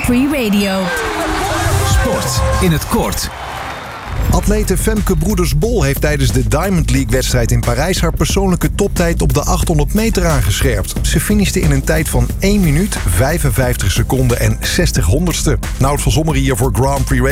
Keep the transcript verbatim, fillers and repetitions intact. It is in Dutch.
Free Radio. Sport in het kort. Atlete Femke Broeders-Bol heeft tijdens de Diamond League-wedstrijd in Parijs haar persoonlijke toptijd op de achthonderd meter aangescherpt. Ze finishte in een tijd van één minuut, vijfenvijftig seconden en zestig honderdste. Nout van Sommer hier voor Grand Prix Radio.